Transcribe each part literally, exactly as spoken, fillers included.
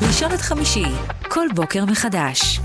ראשון עד חמישי, כל בוקר מחדש.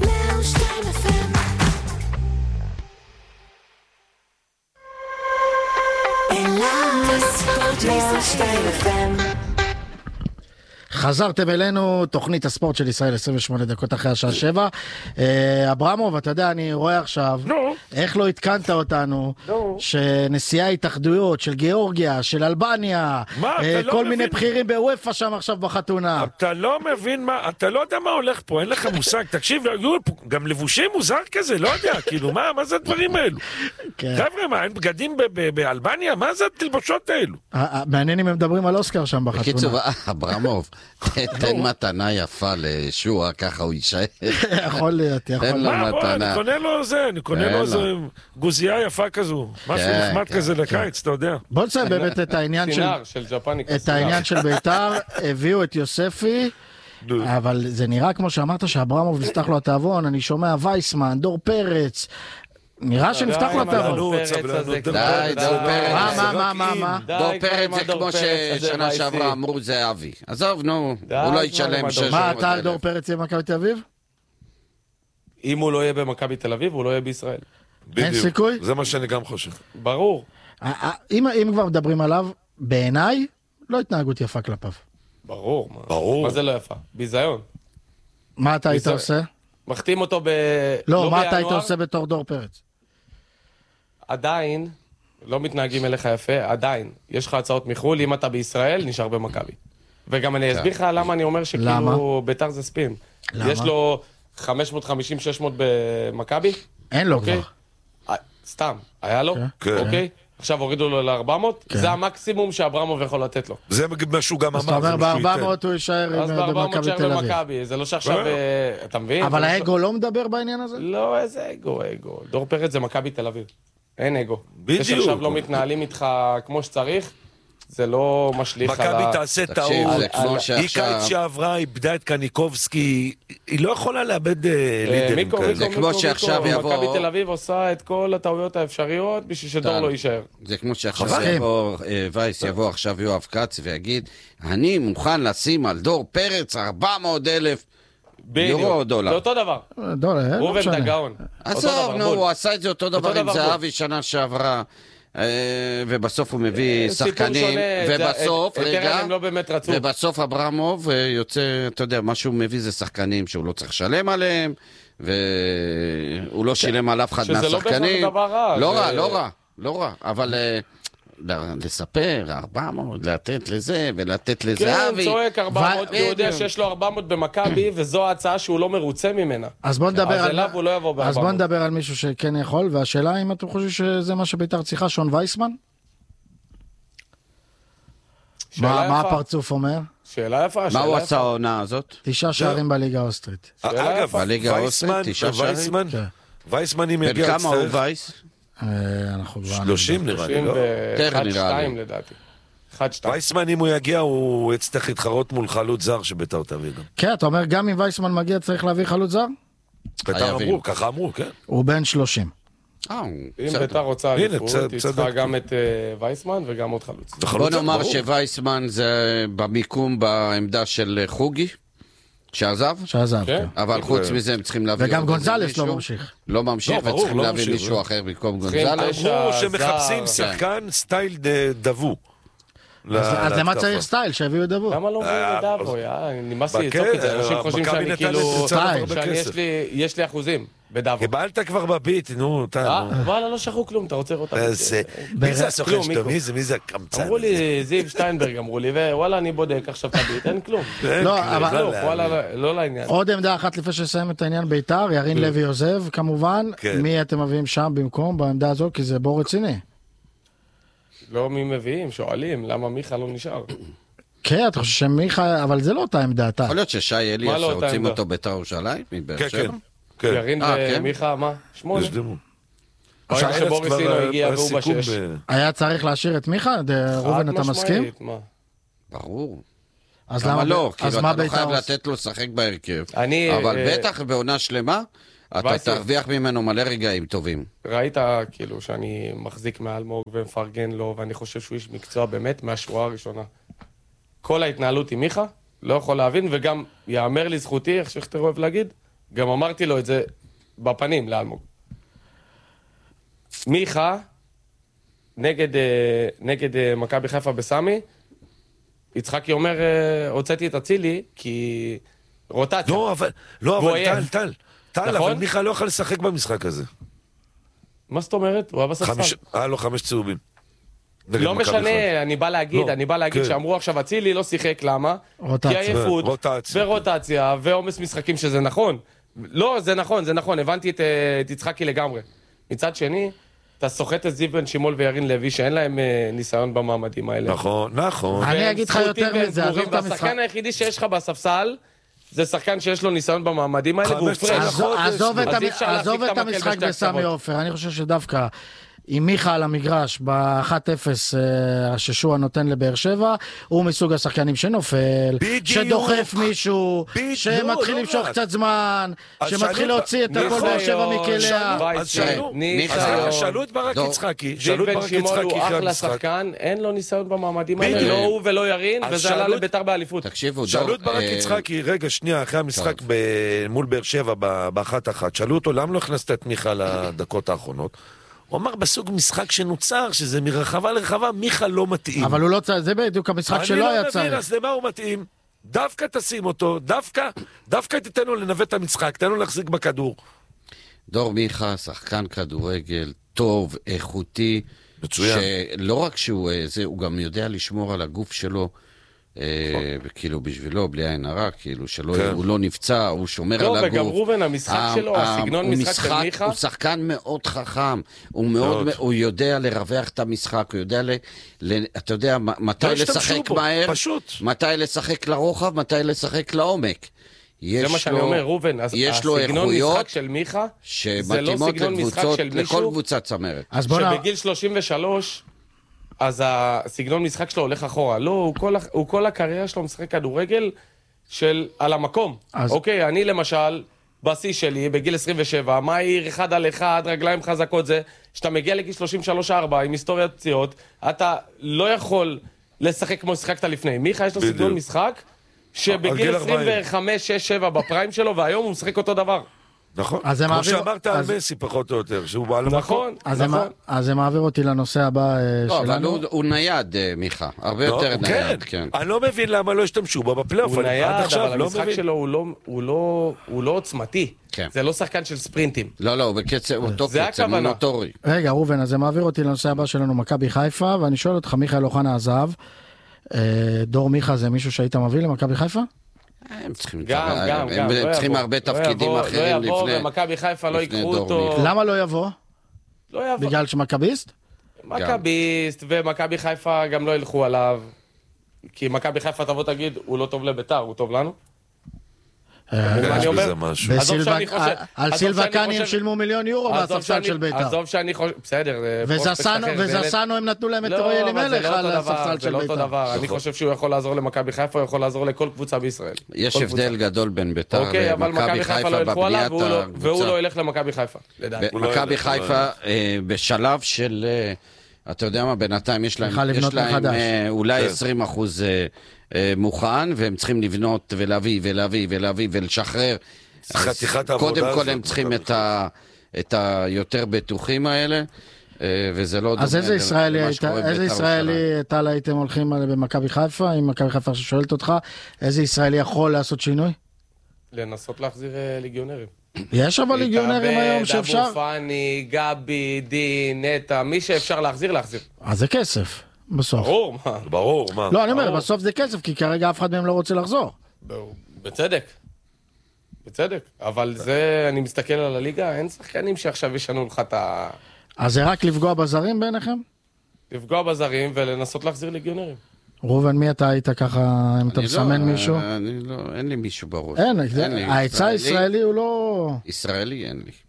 חזרתם אלינו, תוכנית הספורט של ישראל עשרים ושמונה דקות אחרי השעה שבע. אברמוב, אתה יודע, אני רואה עכשיו איך לא התקנת אותנו שנשיאי התאחדויות של גיאורגיה, של אלבניה, כל מיני בכירים בוופא שם עכשיו בחתונה. אתה לא מבין מה, אתה לא יודע מה הולך פה, אין לך מושג. תקשיב, גם לבושי מוזר כזה, לא יודע, כאילו, מה זה הדברים האלו? חבר'ה, מה, אין בגדים באלבניה? מה זה התלבושות האלו? מעניין אם הם מדברים על אוסקר שם בחתונה. בקיצור, אברמוב, תן מתנה יפה לשוע, ככה הוא יישאר. יכול להיות, יכול להיות. מה, בוא, אני קונה לו זה, אני קונה לו איזה גוזייה יפה כזו, משהו נחמד כזה לקיץ, אתה יודע. בוא נסיים באמת את העניין של... את העניין של ביתר, הביאו את יוספי, אבל זה נראה כמו שאמרת שאברמוב נפתח לו התיאבון, אני שומע וייסמן, דור פרץ, נראה שנפתח לו התיאבון. די, דור פרץ. מה, מה, מה, מה? דור פרץ זה כמו ששנה שעברה אמרו זה אבי. עזוב, נו, הוא לא ישלם שש מאות אלף. מה, אתה על דור פרץ יהיה במכבי תל אביב? אם הוא לא יהיה במכבי תל אביב, הוא לא יהיה בישראל. אין סיכוי? זה מה שאני גם חושב. ברור. אם כבר מדברים עליו, בעיניי, לא התנהגות יפה כלפיו. ברור. ברור. מה זה לא יפה? ביזיון. מה אתה היית עושה? מחתים אותו ב... לא, מה אתה היית עושה בתור דור פרץ? עדיין, לא מתנהגים אליך יפה, עדיין. יש לך הצעות מחול, אם אתה בישראל, נשאר במכבי. וגם אני אסביר לך למה אני אומר שכאילו ביתר זה ספין. יש לו חמש מאות חמישים שש מאות במכבי? אין לו כבר. סתם, היה לו? אוקיי? עכשיו הורידו לו ל-ארבע מאות? זה המקסימום שאברמוב יכול לתת לו. זה מה שהוא גם אמר. אז אתה אומר, ב-ארבע מאות הוא יישאר במכבי תל אביב. זה לא שעכשיו, אתה מבין? אבל האגו לא מדבר בעניין הזה? לא, איזה אגו, אגו. דור פרץ זה מכבי תל אביב. אין אגו. בדיוק. זה שעכשיו לא מתנהלים איתך כמו שצריך, זה לא משליך על ה... מכבי תעשה טעות. היא קיץ שעברה, איבדה את קניקובסקי, היא לא יכולה לאבד לידרים כאלה. זה כמו שעכשיו יבוא... מכבי תל אביב עושה את כל הטעויות האפשריות בשביל שדור לא יישאר. זה כמו שעכשיו יבוא וייס, יבוא עכשיו יואב קץ ויגיד, אני מוכן לשים על דור פרץ ארבע מאות אלף יורו או דולר. זה אותו דבר. רובן דגאון. עזוב, נו, הוא עשה את זה אותו דבר עם זהבי שנה שעברה. ובסוף הוא מביא שחקנים, ובסוף, רגע, ובסוף אברמוב יוצא, אתה יודע, מה שהוא מביא זה שחקנים שהוא לא צריך לשלם עליהם, והוא לא שילם על אף אחד מהשחקנים. לא רע, לא רע, לא רע, אבל לספר ארבע מאות, לתת לזה ולתת לזהבי. כן, צועק ארבע מאות, כי הוא יודע שיש לו ארבע מאות במכבי, וזו ההצעה שהוא לא מרוצה ממנה. אז בוא נדבר על מישהו שכן יכול, והשאלה אם אתם חושבים שזה מה שביתר צריכה, שון וייסמן? מה הפרצוף אומר? שאלה יפה. מה הוא עשה העונה הזאת? תשעה שערים בליגה האוסטרית. אגב, וייסמן, וייסמן אם יגיע... כמה הוא וייס? שלושים נראה לי, לא? אחד שתיים לדעתי. אחד שתיים. וייסמן אם הוא יגיע הוא יצטרך להתחרות מול חלוץ זר שביתר תביא גם. כן, אתה אומר גם אם וייסמן מגיע צריך להביא חלוץ זר? ביתר אמרו, ככה אמרו, כן. הוא בן שלושים. אם ביתר רוצה אליפות, היא צריכה גם את וייסמן וגם עוד חלוץ. בוא נאמר שווייסמן זה במיקום בעמדה של חוגי. שעזב? שעזב, כן. אבל חוץ מזה הם צריכים להביא... וגם גונזלס לא ממשיך. לא ממשיך, וצריכים להביא מישהו אחר במקום גונזלס. אמרו שמחפשים שחקן סטייל דבו. אז למה צריך סטייל? שהביאו דבו. למה לא מביאו דבו? נמאס לי לצוק את זה. אנשים חושבים שאני כאילו... יש לי אחוזים. קיבלת כבר בביט, נו, אתה... וואלה, לא שכחו כלום, אתה רוצה לראות... מי זה הסוכן שלו? מי זה הקמצן? אמרו לי, זיו שטיינברג אמרו לי, ווואלה, אני בודק עכשיו את הביט, אין כלום. לא, אבל... וואלה, לא לעניין. עוד עמדה אחת לפני שנסיים את העניין ביתר, ירין לוי עוזב, כמובן. מי אתם מביאים שם במקום, בעמדה הזו? כי זה בור רציני. לא מי מביאים, שואלים, למה מיכה לא נשאר? כן, אתה חושב שמיכה, אבל זה לא אותה עמדה, אתה. יכול להיות ששי אליאס שרוצים אותו ביתר ירושלים, מבאר שבע? ירין ומיכה, מה? שמונה. עכשיו שבוריסינו הגיע והוא בשש. היה צריך להשאיר את מיכה? רובן, אתה מסכים? ברור. אז למה לא? כאילו אתה לא חייב לתת לו לשחק בהרכב. אבל בטח בעונה שלמה, אתה תרוויח ממנו מלא רגעים טובים. ראית כאילו שאני מחזיק מאלמוג ומפרגן לו, ואני חושב שהוא איש מקצוע באמת מהשורה הראשונה. כל ההתנהלות עם מיכה, לא יכול להבין, וגם יאמר לי זכותי, איך שכתר אוהב להגיד, גם אמרתי לו את זה בפנים לאלמוג. מיכה, נגד, נגד מכבי חיפה בסמי, יצחקי אומר, הוצאתי את אצילי, כי רוטציה. לא, אבל, לא, אבל טל, טל, טל, אבל מיכה לא יכול לשחק במשחק הזה. מה זאת אומרת? הוא היה בספסל. היה לו חמש צהובים. לא משנה, אני בא להגיד, אני בא להגיד שאמרו עכשיו אצילי לא שיחק, למה? כי עייפות, ורוטציה, ועומס משחקים שזה נכון. לא, זה נכון, זה נכון, הבנתי את יצחקי לגמרי. מצד שני, אתה סוחט את זיו בן שימול וירין לוי, שאין להם ניסיון במעמדים האלה. נכון, נכון. אני אגיד לך יותר מזה, עזוב את המשחק. והשחקן היחידי שיש לך בספסל, זה שחקן שיש לו ניסיון במעמדים האלה, והוא פרש. עזוב את המשחק בסמי עופר, אני חושב שדווקא עם מיכה על המגרש ב-אחת אפס ששועה נותן לבאר שבע, הוא מסוג השחקנים שנופל, שדוחף מישהו, שמתחיל למשוך קצת זמן, שמתחיל להוציא את הכל באר שבע מכליה. שאלו את ברק יצחקי, שאלו את ברק יצחקי הוא אחלה שחקן, אין לו ניסיון במעמדים האלה, לא הוא ולא ירין, וזה עלה לביתר באליפות. שאלו את ברק יצחקי, רגע, שנייה, אחרי המשחק מול באר שבע באחת אחת, שאלו אותו, למה לא הכנסת את מיכה לדקות האחרונות? הוא אמר בסוג משחק שנוצר, שזה מרחבה לרחבה, מיכה לא מתאים. אבל הוא לא צריך, זה בדיוק המשחק שלא היה צריך. אני לא מבין, אז למה הוא מתאים? דווקא תשים אותו, דווקא, דווקא תיתן לו לנווט את המשחק, תן לו להחזיק בכדור. דור מיכה, שחקן כדורגל, טוב, איכותי. מצוין. שלא רק שהוא, זה, הוא גם יודע לשמור על הגוף שלו, כאילו בשבילו, בלי עין הרע, כאילו שהוא לא נפצע, הוא שומר על הגוף. וגם רובן, המשחק שלו, הסגנון משחק של מיכה. הוא שחקן מאוד חכם, הוא יודע לרווח את המשחק, הוא יודע, אתה יודע, מתי לשחק מהר, מתי לשחק לרוחב, מתי לשחק לעומק. זה מה שאני אומר, רובן, הסגנון משחק של מיכה, זה לא סגנון משחק של מישהו, לכל קבוצת צמרת. שבגיל שלושים ושלוש... אז הסגנון משחק שלו הולך אחורה. לא, הוא כל, הוא כל הקריירה שלו משחק כדורגל של על המקום. אז... אוקיי, אני למשל, בשיא שלי, בגיל עשרים ושבע, מהיר אחד על אחד, רגליים חזקות זה, שאתה מגיע לגיל שלושים ושלוש ארבע עם היסטוריית פציעות, אתה לא יכול לשחק כמו שחקת לפני. מיכה יש לו סגנון משחק, שבגיל עשרים וחמש שש שבע בפריים שלו, והיום הוא משחק אותו דבר. נכון, כמו שאמרת על מסי פחות או יותר, שהוא בעל נכון, נכון. אז זה מעביר אותי לנושא הבא שלנו. לא, אבל הוא נייד, מיכה, הרבה יותר נייד, כן. אני לא מבין למה לא השתמשו בו בפלייאוף. הוא נייד, אבל המשחק שלו הוא לא עוצמתי. זה לא שחקן של ספרינטים. לא, לא, הוא בקצב, הוא טוב קצב, מונוטורי. רגע, רובן, אז זה מעביר אותי לנושא הבא שלנו, מכבי חיפה, ואני שואל אותך, מיכאל אוחנה עזב, דור מיכה זה מישהו שהיית מביא למכבי חיפה? הם צריכים, גם, גם, הם גם, צריכים הרבה תפקידים אחרים לפני. לא יבוא, ומכבי חיפה לא ייקחו אותו. למה לא יבוא? לא יבוא. בגלל שמכביסט? מכביסט, ומכבי חיפה גם לא ילכו עליו. כי מכבי חיפה תבוא תגיד, הוא לא טוב לביתר, הוא טוב לנו? אני אומר, על סילבקני הם שילמו מיליון יורו מהספסל של ביתר. עזוב שאני חושב, בסדר. וזסנו הם נתנו להם את רועי אלימלך על הספסל של ביתר. זה לא אותו דבר, אני חושב שהוא יכול לעזור למכבי חיפה, הוא יכול לעזור לכל קבוצה בישראל. יש הבדל גדול בין ביתר ומכבי חיפה בבניית הקבוצה. והוא לא ילך למכבי חיפה, לדעתי. מכבי חיפה בשלב של, אתה יודע מה, בינתיים יש להם אולי עשרים אחוז מוכן, והם צריכים לבנות ולהביא ולהביא ולהביא ולשחרר. קודם כל הם צריכים את היותר בטוחים האלה, וזה לא... אז איזה ישראלי איזה ישראלי טל הייתם הולכים במכבי חיפה, אם מכבי חיפה ששואלת אותך, איזה ישראלי יכול לעשות שינוי? לנסות להחזיר ליגיונרים. יש אבל ליגיונרים היום שאפשר? דאבו פני, גבי, די, נטה, מי שאפשר להחזיר, להחזיר. אז זה כסף. בסוף. ברור, מה? ברור, מה? לא, אני אומר, בסוף זה כסף, כי כרגע אף אחד מהם לא רוצה לחזור. בצדק. בצדק. אבל זה, אני מסתכל על הליגה, אין שחקנים שעכשיו ישנו לך את ה... אז זה רק לפגוע בזרים בעיניכם? לפגוע בזרים ולנסות להחזיר ליגיונרים. רובן, מי אתה היית ככה, אם אתה מסמן מישהו? אני לא, אין לי מישהו בראש. אין, ההיצע הישראלי הוא לא... ישראלי אין לי.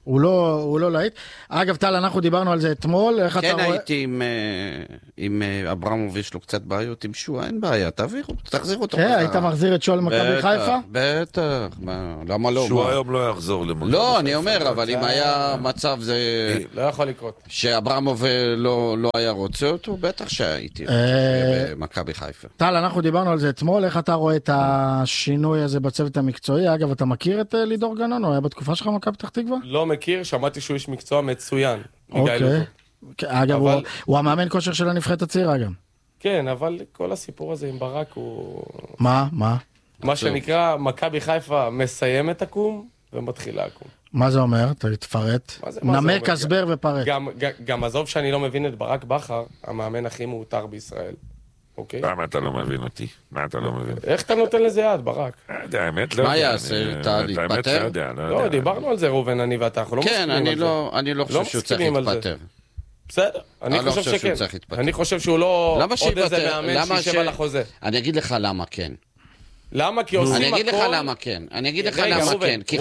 הוא לא, הוא לא להיט. אגב, טל, אנחנו דיברנו על זה אתמול, איך אתה כן, רואה... הייתי עם, עם אברמוב, יש לו קצת בעיות עם שועה, אין בעיה, תעביר, תחזיר אותו. כן, היית מחזיר את שואל מכבי חיפה? בטח, למה לא? שועה היום לא יחזור למכבי חיפה. לא, אני אומר, אבל אם היה מצב זה... לא יכול לקרות. שאברמוב לא היה רוצה אותו, בטח שהייתי במכבי חיפה. טל, אנחנו דיברנו על זה אתמול, איך אתה רואה את השינוי הזה בצוות המקצועי? אגב, אתה מכיר את לידור גנון? הוא היה בתקופה שלך מכבי פתח תקווה? לא מכיר, שמעתי שהוא איש מקצוע מצוין. אוקיי. אגב, הוא המאמן כושר של הנבחרת הצעירה גם. כן, אבל כל הסיפור הזה עם ברק הוא... מה? מה? מה שנקרא, מכבי חיפה מסיימת הקום ומתחילה הקום. מה זה אומר? תפרט. נמק, הסבר ופרט. גם עזוב שאני לא מבין את ברק בכר, המאמן הכי מאותר בישראל. אוקיי? מה אתה לא מבין אותי? מה אתה לא מבין? איך אתה נותן לזה יד, ברק? האמת לא יודע. מה יעשה? אתה להתפטר? לא, דיברנו על זה רובן, אני ואתה, אנחנו לא מסכימים על זה. כן, אני לא חושב שהוא צריך להתפטר. בסדר, אני חושב שכן. אני חושב שהוא לא עוד איזה מאמן שישב על החוזה. אני אגיד לך למה כן. למה? כי עושים הכל... אני אגיד לך למה כן. אני אגיד לך למה כן. כי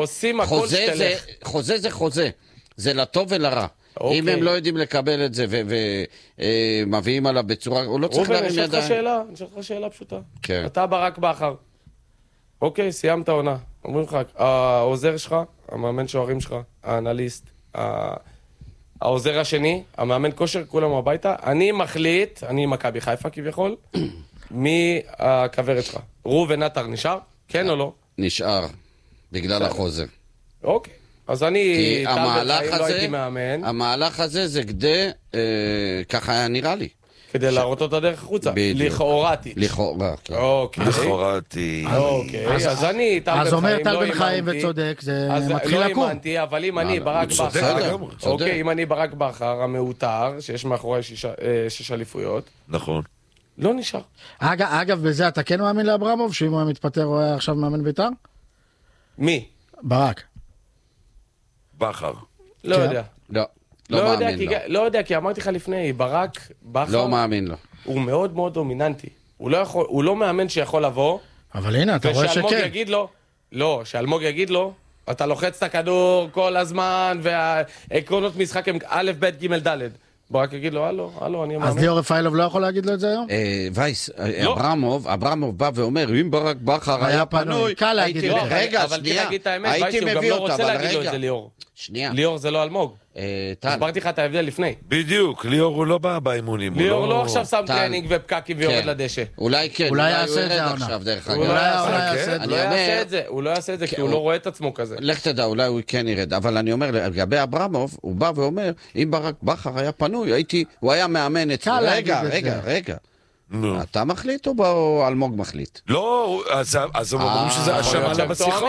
חוזה זה חוזה. זה לטוב ולרע. אם הם לא יודעים לקבל את זה ומביאים עליו בצורה... הוא לא צריך להרים ידיים. רובין, אני אשאל לך שאלה פשוטה. אתה ברק בכר. אוקיי, סיימת עונה. אומרים לך, העוזר שלך, המאמן שוערים שלך, האנליסט, העוזר השני, המאמן כושר, כולם הביתה. אני מחליט, אני מכבי חיפה כביכול, מי הכברת שלך? ראובן עטר נשאר? כן או לא? נשאר, בגלל החוזה. אוקיי. אז אני, המהלך לא הייתי מאמן. המהלך הזה זה כדי, ככה היה נראה לי. כדי להראות אותה דרך החוצה. לכאורתי. לכאורה, כן. אוקיי. לכאורתי. אוקיי, אז אני, טל בן חיים, אז אומר טל בן חיים וצודק, זה מתחיל לקום. לא האמנתי, אבל אם אני ברק בכר, אוקיי, אם אני ברק בכר, המאותר, שיש מאחורי שש אליפויות. נכון. לא נשאר. אגב, בזה אתה כן מאמין לאברמוב, שאם הוא מתפטר הוא היה עכשיו מאמן בית"ר? מי? ברק. בכר. לא יודע. לא, לא מאמין לו. לא יודע, כי אמרתי לך לפני, ברק, בכר... לא מאמין לו. הוא מאוד מאוד דומיננטי. הוא לא מאמן שיכול לבוא... אבל הנה, אתה רואה שכן. ושאלמוג יגיד לו... לא, שאלמוג יגיד לו, אתה לוחץ את הכדור כל הזמן, והעקרונות משחק הם א', ב', ג', ד'. ברק יגיד לו, הלו, הלו, אני מאמין. אז ליאור רפאלוב לא יכול להגיד לו את זה היום? וייס, אברמוב, אברמוב בא ואומר, אם ברק בכר היה פנוי, קל להגיד לו. רגע, שנייה, הייתי מביא אותה, אבל רגע. שנייה. ליאור זה לא אלמוג. הסברתי לך את ההבדל לפני. בדיוק, ליאור הוא לא בא באימונים. ליאור לא עכשיו שם טרנינג ופקקים ויורד לדשא. אולי כן, אולי יעשה את זה עכשיו דרך אגב. הוא לא יעשה את זה, כי הוא לא רואה את עצמו כזה. לך תדע, אולי הוא כן ירד. אבל אני אומר, לגבי אברמוב, הוא בא ואומר, אם ברק בכר היה פנוי, הייתי, הוא היה מאמן אצלי. רגע, רגע, רגע. אתה מחליט או אלמוג מחליט? לא, אז הם אומרים שזה השמה לה בשיחות.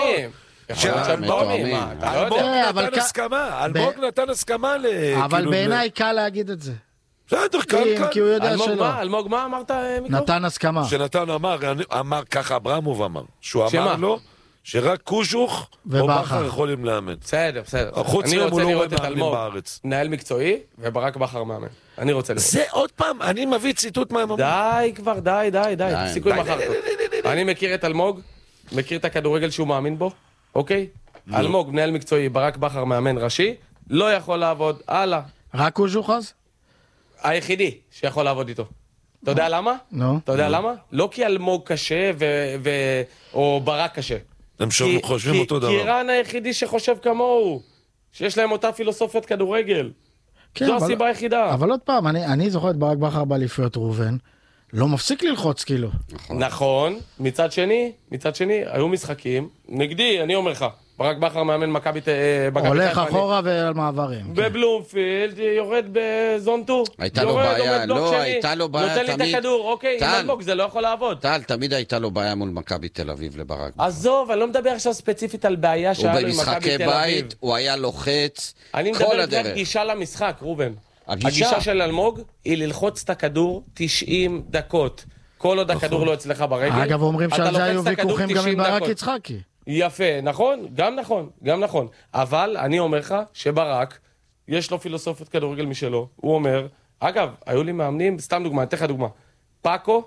אלמוג נתן הסכמה, אלמוג נתן הסכמה ל... אבל בעיניי קל להגיד את זה. בסדר, קל, קל. כי הוא יודע שלא. אלמוג מה אמרת מיקרו? נתן הסכמה. שנתן אמר, אמר ככה, אברמוב אמר, שהוא אמר לו, שרק קושוך או בכר יכולים לאמן. בסדר, בסדר. חוץ מהם הוא לא רואה מאמין בארץ. מנהל מקצועי וברק בכר מאמן. אני רוצה לראות. זה עוד פעם, אני מביא ציטוט מהמאמן. די כבר, די, די, די. סיכוי מחר טוב. אני מכיר את אלמוג, מכיר את הכדורגל שהוא מאמין בו, אוקיי? אלמוג, מנהל מקצועי, ברק בכר מאמן ראשי, לא יכול לעבוד, הלאה. רק קושוך אז? היחידי שיכול לעבוד איתו. אתה יודע למה? נו. אתה יודע למה? לא כי אלמוג קשה או ברק קשה. הם חושבים אותו דבר. כי רן היחידי שחושב כמוהו, שיש להם אותה פילוסופיית כדורגל. זו הסיבה היחידה. אבל עוד פעם, אני זוכר את ברק בכר באליפויות ראובן, לא מפסיק ללחוץ כאילו. נכון, מצד שני, מצד שני, היו משחקים, נגדי, אני אומר לך, ברק בכר מאמן מכבי חיפה. הולך אחורה ועל מעברים. בבלומפילד, יורד בזון טו. הייתה לו בעיה, לא, הייתה לו בעיה תמיד. נותן לי את הכדור, אוקיי, עם אלמוג, זה לא יכול לעבוד. טל, תמיד הייתה לו בעיה מול מכבי תל אביב לברק. עזוב, אני לא מדבר עכשיו ספציפית על בעיה שהיה לו עם מכבי תל אביב. הוא במשחקי בית, הוא היה לוחץ, אני מדבר כבר גישה למשחק, רובן. הגישה של אלמוג היא ללחוץ את הכדור תשעים דקות. כל עוד הכדור לא אצלך ברגל. אגב, אומרים שעל זה היו ויכוחים גם עם ברק יצחקי. יפה, נכון, גם נכון, גם נכון. אבל אני אומר לך שברק, יש לו פילוסופית כדורגל משלו. הוא אומר, אגב, היו לי מאמנים, סתם דוגמה, אתן לך דוגמה. פאקו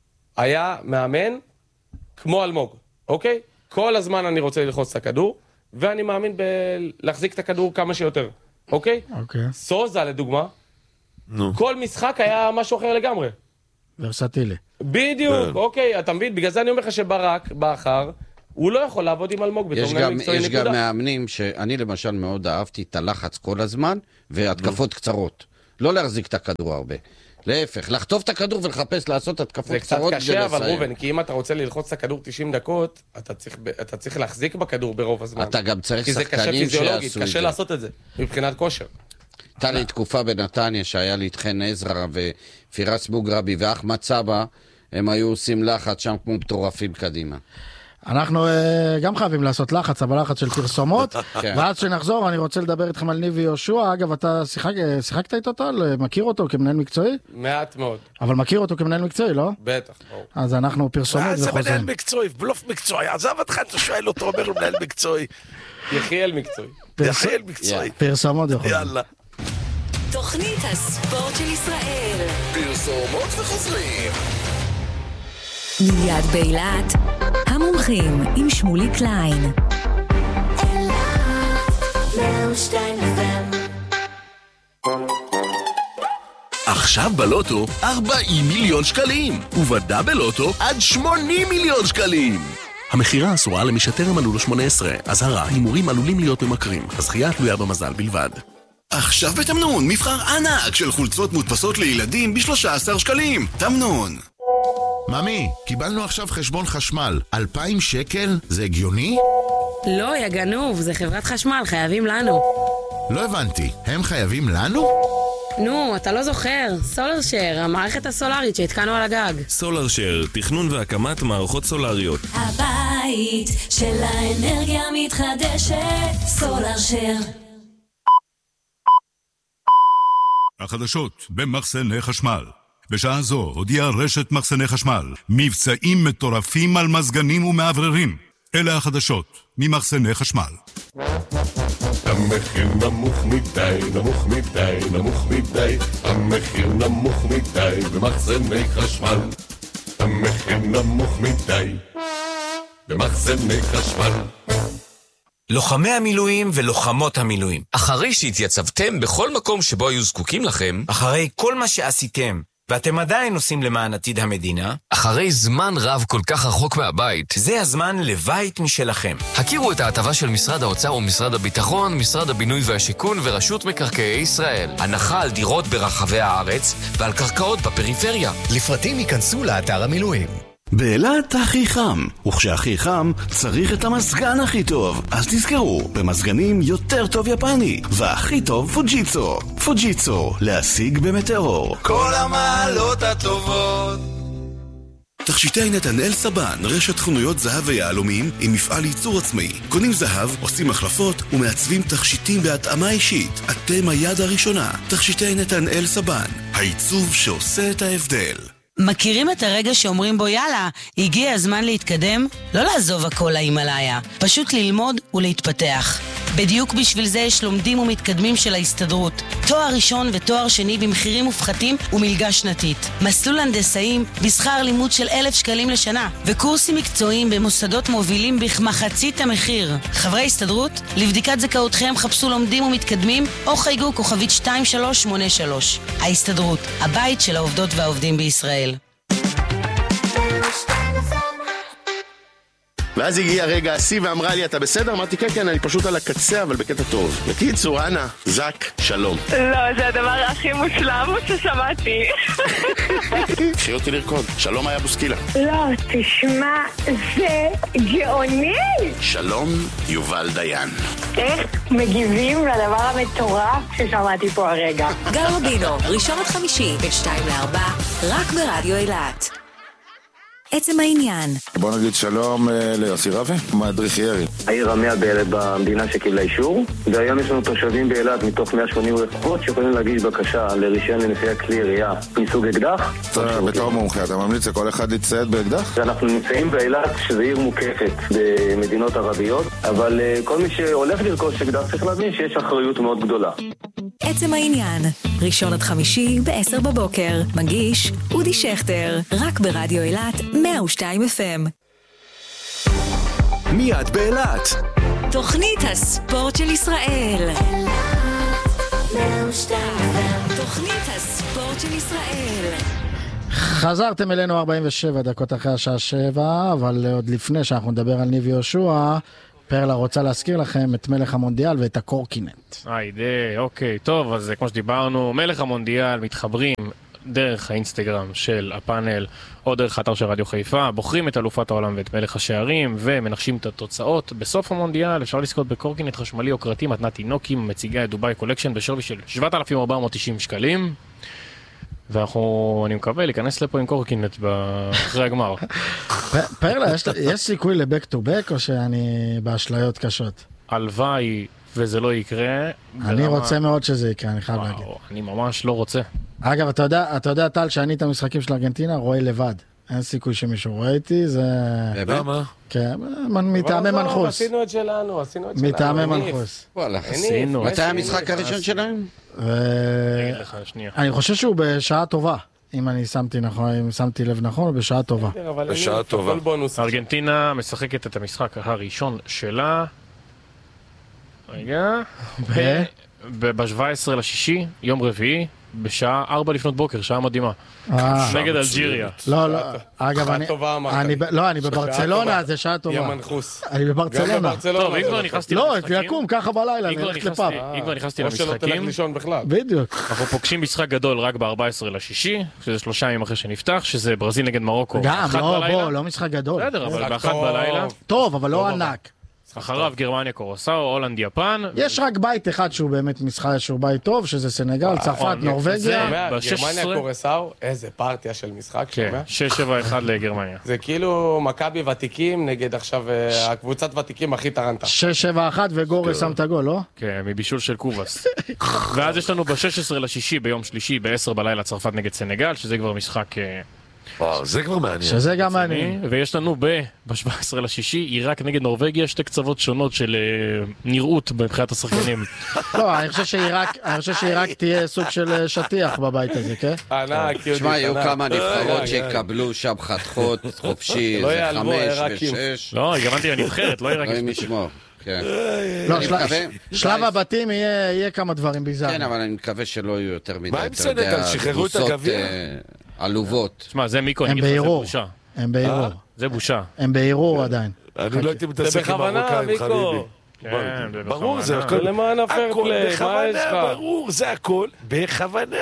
היה מאמן כמו אלמוג, אוקיי? כל הזמן אני רוצה ללחוץ את הכדור, ואני מאמין בלהחזיק את הכדור כמה שיותר. אוקיי? אוקיי. סוזה, לדוגמה, כל משחק היה משהו אחר לגמרי. ורסטילי. בדיוק, אוקיי, אתה מבין? בגלל זה אני אומר לך שברק, באחר, הוא לא יכול לעבוד עם אלמוג בתור מנהל מקצועי נקודה. יש גם מאמנים שאני למשל מאוד אהבתי את הלחץ כל הזמן, והתקפות קצרות. לא להחזיק את הכדור הרבה. להפך, לחטוף את הכדור ולחפש לעשות התקפות קצרות. זה קצת קשה, אבל רובן, כי אם אתה רוצה ללחוץ את הכדור תשעים דקות, אתה צריך, אתה צריך להחזיק בכדור ברוב הזמן. אתה גם צריך שחקנים שיעשו את זה. כי זה קשה פיזיולוגית, קשה לעשות את זה, מבחינת כושר. הייתה לי תקופה בנתניה שהיה לי את חן עזרא ופירס בוגרבי ואחמד סבא, הם היו עושים לחץ שם כמו מטורפים קדימה. אנחנו גם חייבים לעשות לחץ, אבל לחץ של פרסומות, ועד שנחזור אני רוצה לדבר איתכם על ניבי יהושע. אגב, אתה שיחקת איתו טל? מכיר אותו כמנהל מקצועי? מעט מאוד. אבל מכיר אותו כמנהל מקצועי, לא? בטח, ברור. אז אנחנו פרסומות וחוזרים. זה מנהל מקצועי, בלוף מקצועי, עזב אותך, אתה שואל אותו, אומר לו מנהל מקצועי. יחיאל מקצועי. יחיאל מקצועי. פרסומות וחוזרים. יאללה. תוכנית הספורט של ישראל. פרסומות וחוזרים. מיד באילת, המומחים עם שמולי קליין. עכשיו בלוטו ארבעים מיליון שקלים, ובדאבל לוטו עד שמונים מיליון שקלים. המחירה אסורה למי שטרם מלאו לו שמונה עשרה, אזהרה, הימורים עלולים להיות ממכרים, הזכייה תלויה במזל בלבד. עכשיו בתמנון, מבחר ענק של חולצות מודפסות לילדים ב-שלושה עשר שקלים. תמנון. ממי, קיבלנו עכשיו חשבון חשמל. אלפיים שקל? זה הגיוני? לא, יא גנוב, זה חברת חשמל, חייבים לנו. לא הבנתי, הם חייבים לנו? נו, אתה לא זוכר, סולר שר, המערכת הסולרית שהתקנו על הגג. סולר שר, תכנון והקמת מערכות סולריות. הבית של האנרגיה מתחדשת, סולר שר. החדשות במחסני חשמל. בשעה זו הודיעה רשת מחסני חשמל מבצעים מטורפים על מזגנים ומעבררים. אלה החדשות ממחסני חשמל. המחיר נמוך מדי, נמוך מדי, נמוך מדי. המחיר נמוך מדי במחסני חשמל. המחיר נמוך מדי במחסני חשמל. לוחמי המילואים ולוחמות המילואים, אחרי שהתייצבתם בכל מקום שבו היו זקוקים לכם, אחרי כל מה שעשיתם ואתם עדיין עושים למען עתיד המדינה, אחרי זמן רב כל כך רחוק מהבית, זה הזמן לבית משלכם. הכירו את ההטבה של משרד האוצר ומשרד הביטחון, משרד הבינוי והשיכון ורשות מקרקעי ישראל. הנחה על דירות ברחבי הארץ ועל קרקעות בפריפריה. לפרטים ייכנסו לאתר המילואים. באילת הכי חם, וכשהכי חם צריך את המזגן הכי טוב. אז תזכרו, במזגנים יותר טוב יפני, והכי טוב פוג'יצו. פוג'יצו, להשיג במטאור. כל המעלות הטובות. תכשיטי נתנאל סבן, רשת חנויות זהב ויהלומים עם מפעל ייצור עצמאי. קונים זהב, עושים החלפות ומעצבים תכשיטים בהתאמה אישית. אתם היד הראשונה. תכשיטי נתנאל סבן, העיצוב שעושה את ההבדל. מכירים את הרגע שאומרים בו יאללה, הגיע הזמן להתקדם? לא לעזוב הכל להימאליה, פשוט ללמוד ולהתפתח. בדיוק בשביל זה יש לומדים ומתקדמים של ההסתדרות. תואר ראשון ותואר שני במחירים מופחתים ומלגה שנתית. מסלול הנדסאים בשכר לימוד של אלף שקלים לשנה. וקורסים מקצועיים במוסדות מובילים בכמחצית המחיר. חברי הסתדרות, לבדיקת זכאותכם חפשו לומדים ומתקדמים או חייגו כוכבית שתיים שלוש שמונה שלוש. ההסתדרות, הבית של העובדות והעובדים בישראל. ואז הגיע רגע השיא ואמרה לי, אתה בסדר? אמרתי, כן, כן, אני פשוט על הקצה, אבל בקטע טוב. בקיצור, אנה, זק, שלום. לא, זה הדבר הכי מושלם ששמעתי. קחי אותי לרקוד. שלום היה בוסקילה. לא, תשמע, זה גאוני. שלום, יובל דיין. איך מגיבים לדבר המטורף ששמעתי פה הרגע? גל רבינו, ראשון עד חמישי, בין שתיים לארבע, רק ברדיו אילת. עצם העניין. בוא נגיד שלום ליוסי רבי, מדריך ירי. העיר המאה באילת במדינה שקיבלה אישור, והיום יש לנו תושבים באילת מתוך מאה ושמונים לפחות שיכולים להגיש בקשה לרישיון לנשיאת כלי ירייה מסוג אקדח. בתור מומחה, אתה ממליץ לכל אחד להצטייד באקדח? אנחנו נמצאים באילת, שזו עיר מוקפת במדינות ערביות, אבל כל מי שהולך לרכוש אקדח צריך להבין שיש אחריות מאוד גדולה. עצם העניין, ראשון עד חמישי בעשר בבוקר, מגיש אודי שכטר, רק ברדיו אילת מאה ושתיים אף אם. מיד באילת, תוכנית הספורט של ישראל. תוכנית הספורט של ישראל. חזרתם אלינו ארבעים ושבע דקות אחרי השעה שבע, אבל עוד לפני שאנחנו נדבר על ניב יהושע, פרלה רוצה להזכיר לכם את מלך המונדיאל ואת הקורקינט. היידה, אוקיי, טוב, אז כמו שדיברנו, מלך המונדיאל מתחברים דרך האינסטגרם של הפאנל או דרך האתר של רדיו חיפה, בוחרים את אלופת העולם ואת מלך השערים ומנחשים את התוצאות. בסוף המונדיאל אפשר לזכות בקורקינט חשמלי או קרטי מתנת תינוקים מציגה את דוביי קולקשן בשווי של שבעת אלפים ארבע מאות תשעים שקלים, ואנחנו, אני מקווה להיכנס לפה עם קורקינט אחרי הגמר. פרלה, יש סיכוי לבק טו בק או שאני באשליות קשות? הלוואי וזה לא יקרה. אני רוצה מאוד שזה יקרה, אני חייב להגיד. אני ממש לא רוצה. אגב, אתה יודע, אתה יודע, טל, שאני את המשחקים של ארגנטינה רואה לבד. אין סיכוי שמישהו רואה איתי, זה... למה? כן, מטעמי מנחוס. עשינו את שלנו, עשינו את שלנו. מטעמי מנחוס. וואלה, עשינו. מתי המשחק הראשון שלהם? אני חושב שהוא בשעה טובה. אם אני שמתי נכון, אם שמתי לב נכון, הוא בשעה טובה. בשעה טובה. ארגנטינה משחקת את המשחק הראשון שלה. רגע. ב-שבעה עשר לשישי, יום רביעי, בשעה ארבע לפנות בוקר, שעה מדהימה. נגד אלג'יריה. לא, לא, אגב, אני... לא, אני בברצלונה, זה שעה טובה. יא מנחוס. אני בברצלונה. טוב, אם כבר נכנסתי למשחקים... לא, יקום, ככה בלילה, אני הולכת לפאב. אם כבר נכנסתי או שלא תלך למשחקים... לישון בכלל. בדיוק. אנחנו פוגשים משחק גדול רק ב-ארבעה עשר לשישי, שזה שלושה ימים אחרי שנפתח, שזה ברזיל נגד מרוקו. גם, לא, בוא, לא משחק גדול. בסדר, אבל באחת בלילה... טוב, אבל לא ענק. אחריו גרמניה קורוסאו, הולנד יפן. יש רק בית אחד שהוא באמת משחק שהוא בית טוב, שזה סנגל, צרפת, נורווגיה. גרמניה קורוסאו, איזה פרטיה של משחק, שומע? שש שבע אחד לגרמניה. זה כאילו מכבי ותיקים נגד עכשיו הקבוצת ותיקים הכי טרנטה. שש שבע אחת וגורס שם את הגול, לא? כן, מבישול של קובס. ואז יש לנו ב-שש עשרה לשישי ביום שלישי ב-עשר בלילה צרפת נגד סנגל, שזה כבר משחק... וואו, זה כבר מעניין. שזה גם מעניין. ויש לנו ב-שבעה עשר לשישי עיראק נגד נורווגיה, שתי קצוות שונות של נראות מבחינת השחקנים. לא, אני חושב שעיראק תהיה סוג של שטיח בבית הזה, כן? ענק, יהודי. תשמע, יהיו כמה נבחרות שיקבלו שם חתכות חופשי, זה חמש ושש. לא, הגעתי לנבחרת, לא עיראק. לא עם משמור. לא, שלב הבתים יהיה כמה דברים ביזר. כן, אבל אני מקווה שלא יהיו יותר מדי, מה עם סנגל? שחררו את הגביע? עלובות. תשמע, זה מיקו, אני אגיד לך, זה בושה. הם בעירור. זה בושה. הם בעירור עדיין. אני לא הייתי מתעסק עם מרוקאים, חביבי. ברור, זה הכל. למען הפרפלי, מה יש לך? ברור, זה הכל בכוונה.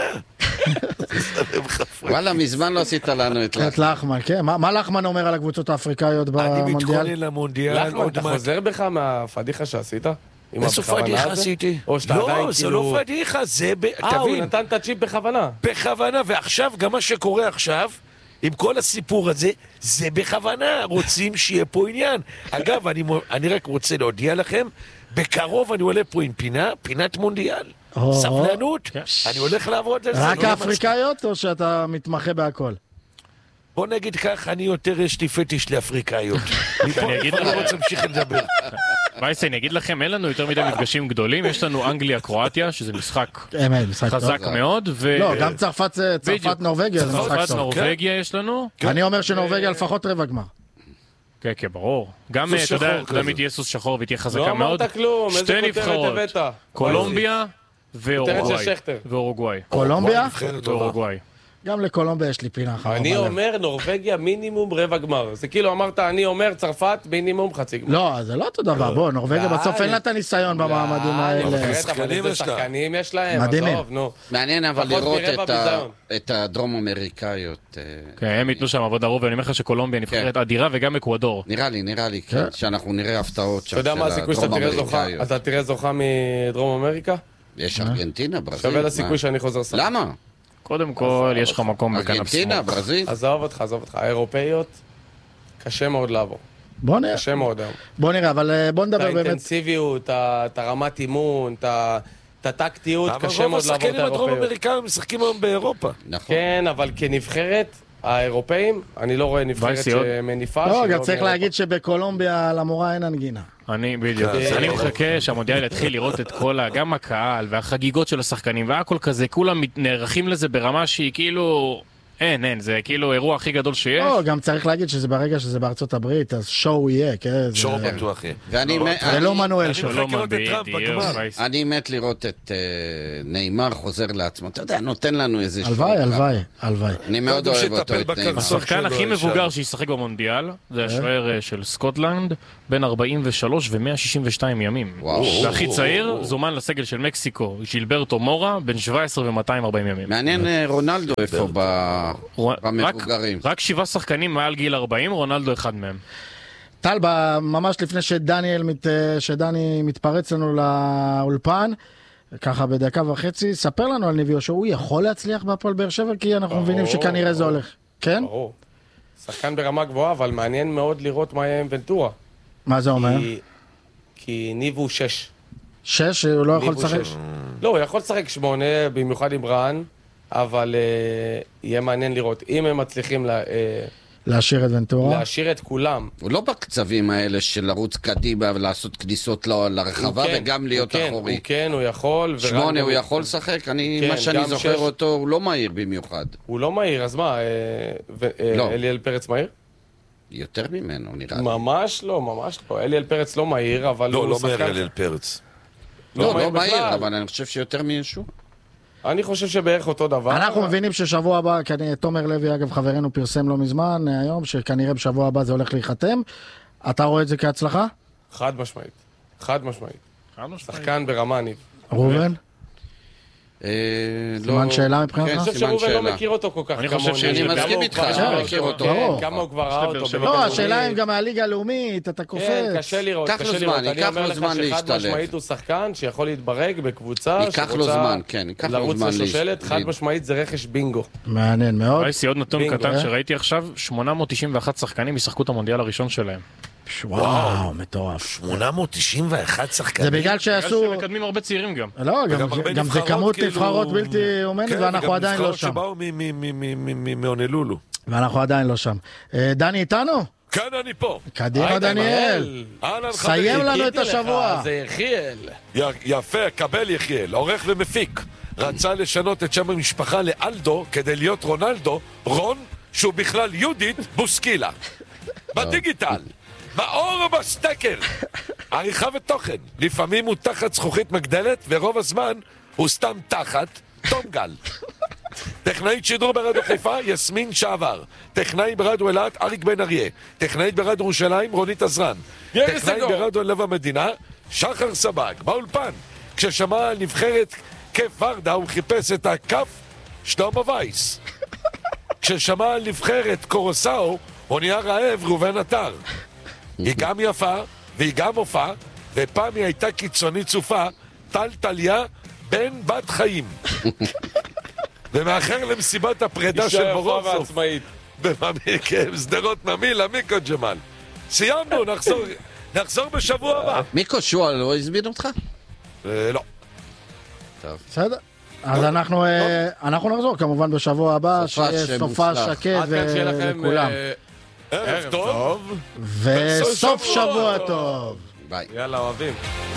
וואלה, מזמן לא עשית לנו את לחמן. את לחמן, כן. מה לחמן אומר על הקבוצות האפריקאיות במונדיאל? אני מתכונן למונדיאל. לחמן, אתה חוזר בך מהפדיחה שעשית? איזו פדיחה עשיתי? לא, זה לא פדיחה, זה... אה, הוא נתן את הצ'יפ בכוונה. בכוונה, ועכשיו, גם מה שקורה עכשיו, עם כל הסיפור הזה, זה בכוונה, רוצים שיהיה פה עניין. אגב, אני רק רוצה להודיע לכם, בקרוב אני עולה פה עם פינה, פינת מונדיאל. סבלנות, אני הולך לעבוד על זה. רק האפריקאיות או שאתה מתמחה בהכל? בוא נגיד כך, אני יותר יש לי פטיש לאפריקאיות. אני אגיד לך, אני רוצה להמשיך לדבר. וייסי, אני אגיד לכם, אין לנו יותר מדי מפגשים גדולים, יש לנו אנגליה-קרואטיה, שזה משחק חזק מאוד. לא, גם צרפת נורווגיה זה משחק טוב. צרפת נורווגיה יש לנו. אני אומר שנורווגיה לפחות רבע גמר. כן, כן, ברור. גם, אתה יודע, תמיד תהיה סוס שחור ותהיה חזקה מאוד. לא אמרת כלום, איזה כותרת הבאת? קולומביה ואורוגוואי. קולומביה? ואורוגוואי. גם לקולומביה יש לי פינה אחת. אני אומר נורווגיה מינימום רבע גמר. זה כאילו אמרת, אני אומר צרפת מינימום חצי גמר. לא, זה לא אותו דבר. בוא, נורווגיה בסוף אין לה את הניסיון במעמדים האלה. אבל איזה שחקנים יש להם. מדהימים. מעניין אבל לראות את הדרום אמריקאיות. כן, הם ייתנו שם עבודה רוב, ואני אומר לך שקולומביה נבחרת אדירה וגם אקוודור. נראה לי, נראה לי, שאנחנו נראה הפתעות אתה יודע מה הסיכוי שאתה תראה זוכה מדרום אמריקה? יש ארגנטינה, ברזיל. שווה לסיכוי שאני חוזר סך. למה? קודם כל, יש לך מקום בכנף שמאל. ארגנטינה, ברזיל. עזוב אותך, עזוב אותך. האירופאיות, קשה מאוד לעבור. בוא נראה. קשה מאוד היום. בוא נראה, אבל בוא נדבר באמת. את האינטנסיביות, את הרמת אימון, את הטקטיות, קשה מאוד לעבור את האירופאיות. אבל רוב השחקנים הדרום אמריקאים משחקים היום באירופה. כן, אבל כנבחרת, האירופאים, אני לא רואה נבחרת שמניפה. לא, גם צריך להגיד שבקולומביה למורה אין הנגינה. אני בדיוק, אני מחכה שהמונדיאל יתחיל לראות את כל, גם הקהל והחגיגות של השחקנים והכל כזה, כולם נערכים לזה ברמה שהיא כאילו, אין, אין, זה כאילו אירוע הכי גדול שיש. לא, גם צריך להגיד שזה ברגע שזה בארצות הברית, אז שואו יהיה, כן? שואו בטוח יהיה. זה לא מנואל שואו. אני מת לראות את ניימר חוזר לעצמו. אתה יודע, נותן לנו איזה שואו. הלוואי, הלוואי, הלוואי. אני מאוד אוהב אותו, את ניימר. השחקן הכי מבוגר שישחק במונדיאל, זה השוער של סקוטלנד, בין ארבעים ושלוש ו-מאה שישים ושתיים ימים. והכי צעיר, זומן לסגל של מקסיקו, ג'ילברטו מורה, בין שבע עשרה ו-מאתיים וארבעים ימים. מעניין רונלדו איפה במבוגרים. רק שבעה שחקנים מעל גיל ארבעים, רונלדו אחד מהם. טל, ממש לפני שדניאל, שדני מתפרץ לנו לאולפן, ככה בדקה וחצי, ספר לנו על ניב יהושע, הוא יכול להצליח בהפועל באר שבע, כי אנחנו מבינים שכנראה זה הולך. כן? ברור. שחקן ברמה גבוהה, אבל מעניין מאוד לראות מה יהיה עם ונטורה. מה זה אומר? כי ניב הוא שש. שש? הוא לא יכול לשחק? לא, הוא יכול לשחק שמונה, במיוחד עם רן, אבל יהיה מעניין לראות. אם הם מצליחים להשאיר את ונטורה? להשאיר את כולם. הוא לא בקצבים האלה של לרוץ קדימה ולעשות כניסות לרחבה וגם להיות אחורי. הוא כן, הוא יכול. שמונה הוא יכול לשחק? מה שאני זוכר אותו, הוא לא מהיר במיוחד. הוא לא מהיר, אז מה? אליאל פרץ מהיר? יותר ממנו, נראה לי. ממש לא, ממש לא. אליאל פרץ לא מהיר, אבל לא, לא מהיר אליאל פרץ. לא, לא מהיר, אבל אני חושב שיותר מישהו. אני חושב שבערך אותו דבר. אנחנו מבינים ששבוע הבא, תומר לוי, אגב, חברנו פרסם לא מזמן, היום, שכנראה בשבוע הבא זה הולך להיחתם. אתה רואה את זה כהצלחה? חד משמעית. חד משמעית. שחקן ברמה ניב. רובן? סימן שאלה מבחינתך? אני חושב שרובן לא מכיר אותו כל כך. אני חושב שאני מסכים איתך, אני מכיר אותו. כמה הוא כבר ראה אותו. לא, השאלה אם גם מהליגה הלאומית, אתה קופץ. כן, קשה לראות. ייקח לו זמן, ייקח לו זמן להשתלב. חד משמעית הוא שחקן שיכול להתברג בקבוצה ייקח לו זמן, כן, ייקח לו זמן להשתלב. חד משמעית זה רכש בינגו. מעניין מאוד. ראיתי עוד נתון קטן שראיתי עכשיו, שמונה מאות תשעים ואחת שחקנים ישחקו את המונדיאל הראשון שלהם. וואו, מטורף. שמונה מאות תשעים ואחת שחקנים. זה בגלל שעשו... בגלל שמקדמים הרבה צעירים גם. לא, גם זה כמות נבחרות בלתי אומנת, ואנחנו עדיין לא שם. כן, וגם נבחרות שבאו מאונלולו. ואנחנו עדיין לא שם. דני איתנו? כן, אני פה. קדימה דניאל. סיים לנו את השבוע. זה יחיאל. יפה, קבל יחיאל. עורך ומפיק. רצה לשנות את שם המשפחה לאלדו כדי להיות רונלדו, רון, שהוא בכלל יהודית בוסקילה. בדיגיטל. מאור בסטקר, עריכה ותוכן. לפעמים הוא תחת זכוכית מגדלת, ורוב הזמן הוא סתם תחת תום גל. טכנאית שידור ברדיו חיפה, יסמין שעבר. טכנאי ברדיו אלעד, אריק בן אריה. טכנאית ברדיו ירושלים, רונית עזרן. טכנאי ברדיו לב המדינה, שחר סבג. באולפן, כששמע על נבחרת כיף ורדה, הוא חיפש את הכף שלמה וייס. כששמע על נבחרת קורוסאו, הוא נהיה רעב ראובן אתר. היא גם יפה, והיא גם הופעה, ופעם היא הייתה קיצונית צופה, טל טליה, בן בת חיים. ומאחר למסיבת הפרידה של בורוסוף. כן, סדרות נמיל, מיקו ג'מאל. סיימנו, נחזור, נחזור בשבוע הבא. מיקו שועה לא הזמין אותך? לא. בסדר. אז אנחנו אנחנו נחזור כמובן בשבוע הבא, שיהיה סופה שקט וכולם. ערב טוב וסוף שבוע טוב. ביי. יאללה, אוהבים.